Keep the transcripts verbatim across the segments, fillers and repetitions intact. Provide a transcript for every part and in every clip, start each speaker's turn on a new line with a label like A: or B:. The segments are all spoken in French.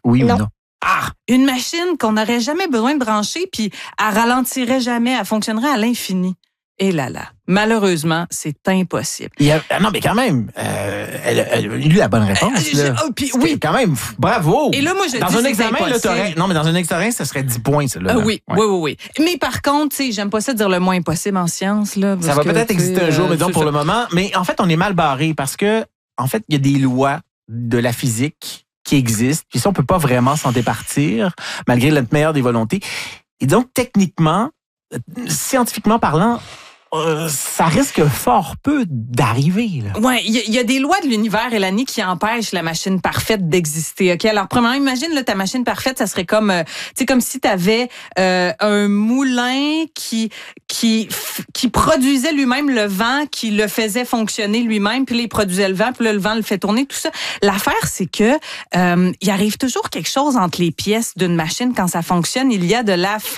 A: Oui
B: non.
A: ou non?
C: Ah! Une machine qu'on n'aurait jamais besoin de brancher, puis elle ralentirait jamais, elle fonctionnerait à l'infini. Et là là, malheureusement, c'est impossible.
A: Il y a, ah non, mais quand même, euh, elle, elle a eu la bonne réponse.
C: Euh,
A: là.
C: oh, puis,
A: C'était
C: oui.
A: quand même, bravo.
C: Et là, moi, je
A: dans
C: dis
A: un
C: c'est
A: examen, là,
C: impossible.
A: t'aurais, non, mais dans un examen, ça serait dix points, ça. Là,
C: Ah
A: là.
C: oui,
A: Ouais.
C: oui, oui, oui. Mais par contre, tu sais, j'aime pas ça dire le moins impossible en sciences, là.
A: Ça va peut-être exister un jour, mais disons pour
C: ça.
A: le moment. Mais en fait, on est mal barré parce que, en fait, il y a des lois de la physique qui existent. Puis ça, on peut pas vraiment s'en départir, malgré notre meilleure des volontés. Et donc, techniquement, scientifiquement parlant, euh, ça risque fort peu d'arriver. Là.
C: Ouais, il y, y a des lois de l'univers, Élanie, qui empêchent la machine parfaite d'exister. Ok, alors premièrement, imagine là, ta machine parfaite, ça serait comme, euh, tu sais, comme si tu avais euh, un moulin qui qui qui produisait lui-même le vent, qui le faisait fonctionner lui-même, puis là, il produisait le vent, puis là, le vent le fait tourner, tout ça. L'affaire, c'est que euh, il arrive toujours quelque chose entre les pièces d'une machine quand ça fonctionne. Il y a de la fr...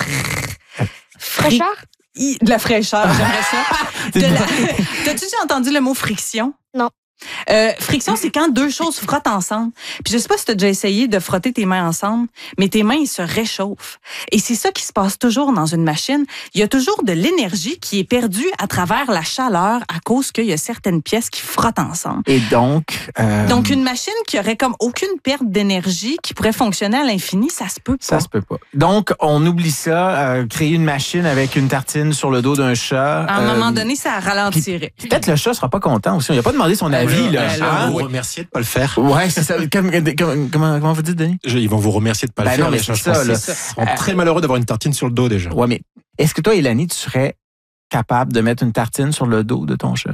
B: Fraîcheur?
C: De la fraîcheur, j'aimerais ça. De la... T'as-tu déjà entendu le mot friction?
B: Non.
C: Euh, friction, c'est quand deux choses frottent ensemble. Puis je sais pas si tu as déjà essayé de frotter tes mains ensemble, mais tes mains, ils se réchauffent. Et c'est ça qui se passe toujours dans une machine. Il y a toujours de l'énergie qui est perdue à travers la chaleur à cause qu'il y a certaines pièces qui frottent ensemble.
A: Et donc... Euh,
C: Donc, une machine qui aurait comme aucune perte d'énergie, qui pourrait fonctionner à l'infini, ça se peut pas.
A: Ça se peut pas. Donc, on oublie ça, euh, créer une machine avec une tartine sur le dos d'un chat.
C: À un
A: euh,
C: moment donné, ça ralentirait.
A: puis Peut-être le chat sera pas content aussi. Il a pas demandé son avis.
D: Oui,
A: là.
D: ils vont
A: Hein?
D: vous remercier de pas le faire.
A: Ouais, c'est ça. Comme- comme- comment, comment vous dites, Denis?
D: Je- Ils vont vous remercier de pas
A: Ben
D: le faire.
A: non, mais
D: les chats,
A: c'est
D: je pense
A: ça,
D: qu'ils
A: là.
D: seront très malheureux d'avoir une tartine sur le dos déjà.
A: Ouais, mais est-ce que toi, Élanie, tu serais capable de mettre une tartine sur le dos de ton chat?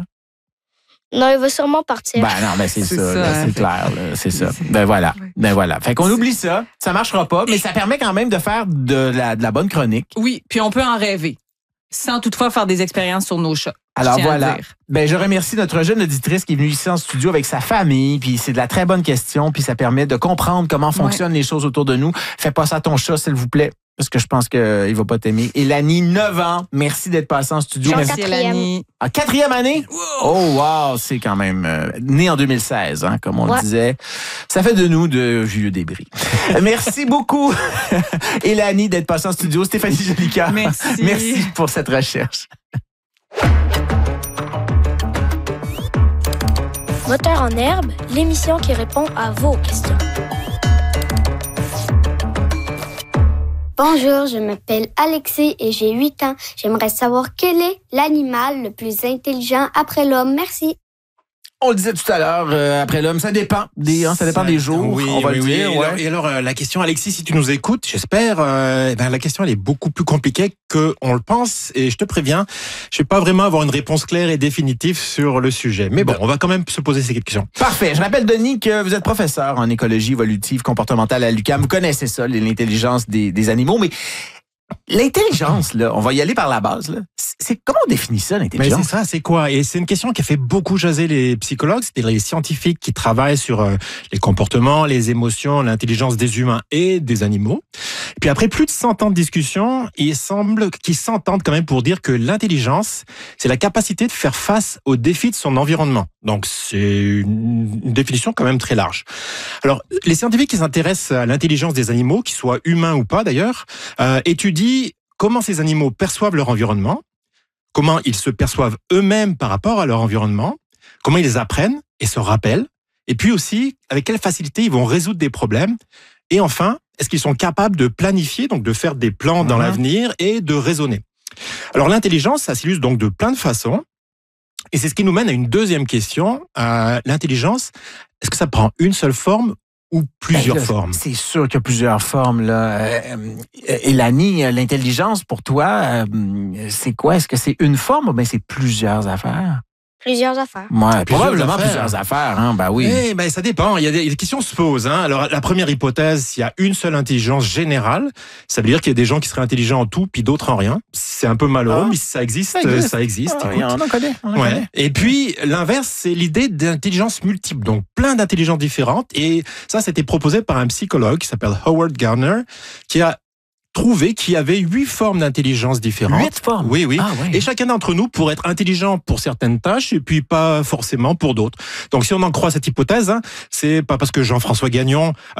B: Non, il va sûrement partir.
A: Ben non, ben c'est
C: C'est
A: ça,
C: ça,
A: là,
C: hein,
A: c'est
C: fait-
A: clair, là, c'est ça. Ben voilà, ben voilà. Fait qu'on oublie ça, ça marchera pas, mais ça permet quand même de faire de la, de la bonne chronique.
C: Oui, puis on peut en rêver, sans toutefois faire des expériences sur nos chats.
A: Alors
C: je tiens à
A: voilà.
C: dire.
A: Ben je remercie notre jeune auditrice qui est venue ici en studio avec sa famille, puis c'est de la très bonne question, puis ça permet de comprendre comment fonctionnent les choses autour de nous. Fais pas ça à ton chat, s'il vous plaît, parce que je pense qu'il va pas t'aimer. Élanie, neuf ans, merci d'être passée en studio.
B: Jean
A: Merci.
C: Merci,
B: quatrième.
C: Élanie.
A: En quatrième année? Oh wow, c'est quand même euh, né en deux mille seize, hein, comme on
B: Ouais.
A: le disait. Ça fait de nous de vieux débris. Merci beaucoup, Élanie, d'être passée en studio. Stéphanie Jolicoeur.
C: Merci.
A: Merci pour cette recherche.
B: Moteur en herbe, l'émission qui répond à vos questions. Bonjour, je m'appelle Alexis et j'ai huit ans. J'aimerais savoir quel est l'animal le plus intelligent après l'homme. Merci.
A: On le disait tout à l'heure, euh, après l'homme, ça dépend des, hein, ça dépend des jours.
D: Oui,
A: on va
D: oui,
A: le
D: oui.
A: dire.
D: Et,
A: ouais.
D: alors, et alors, euh, la question, Alexis, si tu nous écoutes, j'espère, euh, eh ben, la question, elle est beaucoup plus compliquée qu'on le pense. Et je te préviens, je vais pas vraiment avoir une réponse claire et définitive sur le sujet. Mais bon, on va quand même se poser ces questions.
A: Parfait. Je rappelle, Denis, que vous êtes professeur en écologie évolutive comportementale à l'U Q A M. Vous connaissez ça, l'intelligence des, des animaux, mais l'intelligence, là, on va y aller par la base. Là. C'est comment on définit ça,
D: Mais c'est
A: l'intelligence?
D: ça, c'est quoi? Et c'est une question qui a fait beaucoup jaser les psychologues, c'est-à-dire les scientifiques qui travaillent sur euh, les comportements, les émotions, l'intelligence des humains et des animaux. Et puis après plus de cent ans de discussion, il semble qu'ils s'entendent quand même pour dire que l'intelligence, c'est la capacité de faire face aux défis de son environnement. Donc c'est une, une définition quand même très large. Alors les scientifiques qui s'intéressent à l'intelligence des animaux, qu'ils soient humains ou pas d'ailleurs, euh, étudient comment ces animaux perçoivent leur environnement, comment ils se perçoivent eux-mêmes par rapport à leur environnement, comment ils apprennent et se rappellent, et puis aussi avec quelle facilité ils vont résoudre des problèmes, et enfin, est-ce qu'ils sont capables de planifier, donc de faire des plans dans
A: Mhm.
D: l'avenir et de raisonner. Alors l'intelligence, ça s'illustre donc de plein de façons, et c'est ce qui nous mène à une deuxième question. Euh, l'intelligence, est-ce que ça prend une seule forme ou plusieurs
A: Ben là,
D: formes?
A: C'est sûr qu'il y a plusieurs formes. Là. Euh, euh, Élanie, l'intelligence pour toi, euh, c'est quoi? Est-ce que c'est une forme ou bien c'est plusieurs affaires?
B: Plusieurs affaires.
A: Ouais,
D: Plusieurs
A: probablement
D: affaires.
A: plusieurs affaires. Hein? Ben oui.
D: Eh ben, ça dépend. Il y a des, des questions se posent. Hein. Alors, la première hypothèse, il y a une seule intelligence générale. Ça veut dire qu'il y a des gens qui seraient intelligents en tout, puis d'autres en rien. C'est un peu malheureux,
A: Ah.
D: mais si ça existe,
A: Ça existe.
D: ça existe.
A: Ah,
D: Écoute.
A: on en connaît. On en
D: Ouais.
A: connaît.
D: Et puis, l'inverse, c'est l'idée d'intelligence multiple. Donc, plein d'intelligences différentes. Et ça, c'était proposé par un psychologue qui s'appelle Howard Gardner, qui a trouvé qu'il y avait huit formes d'intelligence différentes.
A: Huit formes?
D: Oui, oui.
A: Ah, ouais.
D: Et chacun d'entre nous pourrait être intelligent pour certaines tâches et puis pas forcément pour d'autres. Donc, si on en croit cette hypothèse, hein, c'est pas parce que Jean-François Gagnon